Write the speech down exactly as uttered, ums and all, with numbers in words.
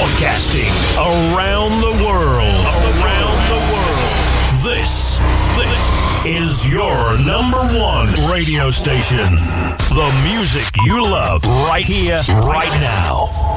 Broadcasting around the world. Around the world. This, this is your number one radio station. The music you love right here, right now.